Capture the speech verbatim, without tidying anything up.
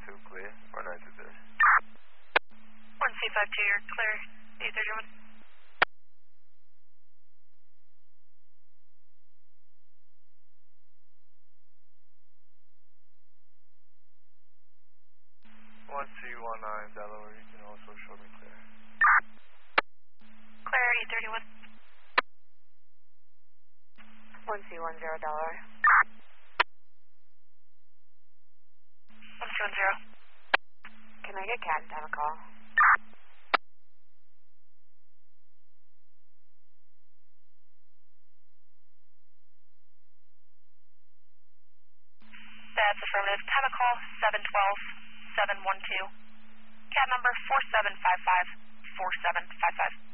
two clear, or nine two zero. one C five two, you're clear, eight thirty-one. one C one nine, Delaware, you can also show me clear. Clear, eight thirty-one. one C one zero, Delaware. one C one zero. Can I get Cat and have a call? That's affirmative. Time of call, seven twelve, seven one two. Cat number four seven five five, four seven five five.